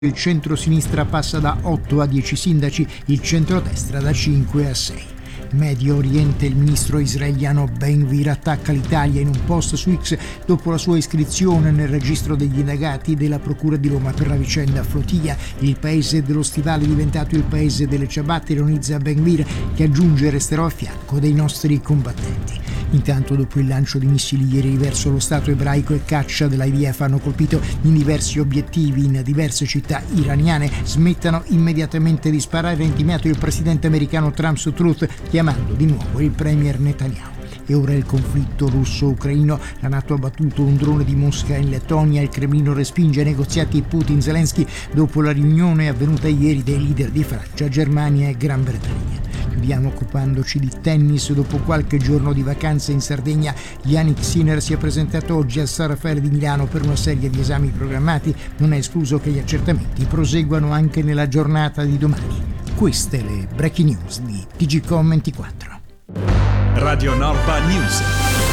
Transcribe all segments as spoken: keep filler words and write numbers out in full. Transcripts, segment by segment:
Il centro-sinistra passa da otto a dieci sindaci, il centrodestra da cinque a sei. Medio Oriente, il ministro israeliano Ben Gvir attacca l'Italia in un post su X dopo la sua iscrizione nel registro degli indagati della Procura di Roma per la vicenda Flotilla. Il paese dello stivale è diventato il paese delle ciabatte, ironizza Ben Gvir, che aggiunge: resterò a fianco dei nostri combattenti. Intanto, dopo il lancio di missili ieri verso lo Stato ebraico e caccia dell'I D F hanno colpito in diversi obiettivi in diverse città iraniane, smettano immediatamente di sparare, ha intimato il presidente americano Trump su Truth, chiamando di nuovo il premier Netanyahu. E ora il conflitto russo-ucraino. La NATO ha battuto un drone di Mosca in Lettonia, il Cremlino respinge negoziati Putin-Zelensky dopo la riunione avvenuta ieri dei leader di Francia, Germania e Gran Bretagna. Chiudiamo occupandoci di tennis. Dopo qualche giorno di vacanze in Sardegna, Jannik Sinner si è presentato oggi al San Raffaele di Milano per una serie di esami programmati. Non è escluso che gli accertamenti proseguano anche nella giornata di domani. Queste le breaking news di T G Com ventiquattro. Radio Norba News.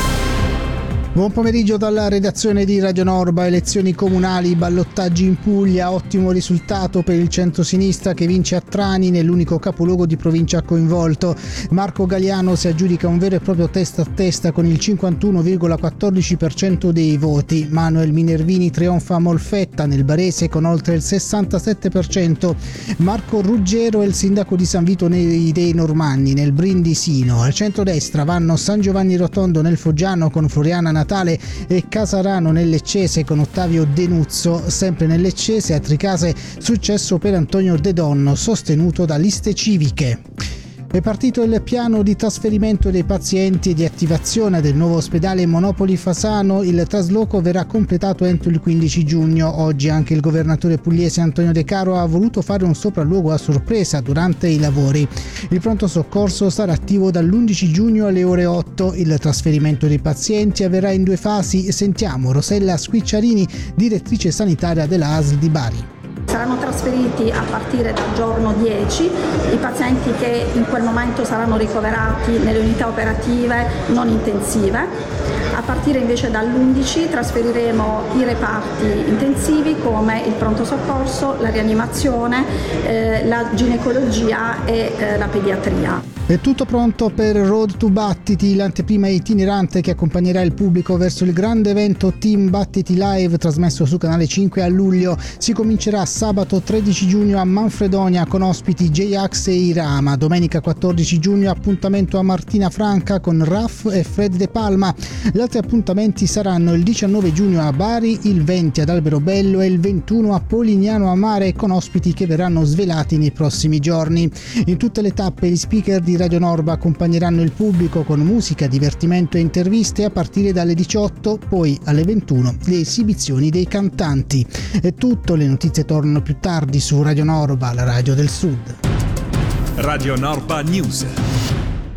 Buon pomeriggio dalla redazione di Radio Norba. Elezioni comunali, ballottaggi in Puglia, ottimo risultato per il centro-sinistra che vince a Trani nell'unico capoluogo di provincia coinvolto. Marco Galliano si aggiudica un vero e proprio testa a testa con il cinquantuno virgola quattordici per cento dei voti. Manuel Minervini trionfa a Molfetta nel Barese con oltre il sessantasette per cento. Marco Ruggero è il sindaco di San Vito dei Normanni nel Brindisino. Al centrodestra vanno San Giovanni Rotondo nel Foggiano con Floriana Natale e Casarano nel Leccese con Ottavio Denuzzo. Sempre nel Leccese a Tricase successo per Antonio De Donno, sostenuto da liste civiche. È partito il piano di trasferimento dei pazienti e di attivazione del nuovo ospedale Monopoli Fasano. Il trasloco verrà completato entro il quindici giugno. Oggi anche il governatore pugliese Antonio De Caro ha voluto fare un sopralluogo a sorpresa durante i lavori. Il pronto soccorso sarà attivo dall'undici giugno alle ore otto. Il trasferimento dei pazienti avverrà in due fasi. Sentiamo Rosella Squicciarini, direttrice sanitaria della A S L di Bari. Saranno trasferiti a partire dal giorno dieci i pazienti che in quel momento saranno ricoverati nelle unità operative non intensive. A partire invece dall'undici trasferiremo i reparti intensivi come il pronto soccorso, la rianimazione, eh, la ginecologia e eh, la pediatria. È tutto pronto per Road to Battiti, l'anteprima itinerante che accompagnerà il pubblico verso il grande evento Team Battiti Live trasmesso su Canale cinque a luglio. Si comincerà sabato tredici giugno a Manfredonia con ospiti J-Ax e Irama. Domenica quattordici giugno appuntamento a Martina Franca con Raff e Fred De Palma. Gli altri appuntamenti saranno il diciannove giugno a Bari, il venti ad Alberobello e il ventuno a Polignano a Mare con ospiti che verranno svelati nei prossimi giorni. In tutte le tappe gli speaker di Radio Norba accompagneranno il pubblico con musica, divertimento e interviste a partire dalle diciotto, poi alle ventuno le esibizioni dei cantanti. È tutto, le notizie tornano più tardi su Radio Norba, la radio del Sud. Radio Norba News.